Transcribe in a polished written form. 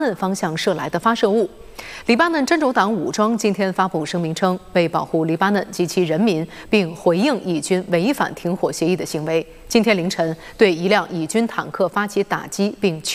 方向射来的发射物。黎巴嫩真主党武装今天发布声明称，为保护黎巴嫩及其人民，并回应以军违反停火协议的行为，今天凌晨对一辆以军坦克发起打击，并